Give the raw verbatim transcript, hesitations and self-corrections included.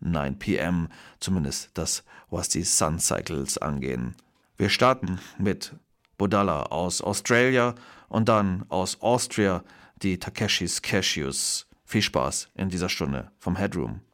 nine p m, zumindest das, was die Sun Cycles angehen. Wir starten mit Bodalla aus Australia und dann aus Austria die Takeshis Cashews. Viel Spaß in dieser Stunde vom Headroom.